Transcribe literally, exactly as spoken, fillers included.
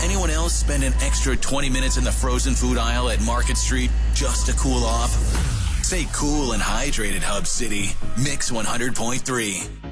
Anyone else spend an extra twenty minutes in the frozen food aisle at Market Street just to cool off? Stay cool and hydrated, Hub City. Mix one hundred point three.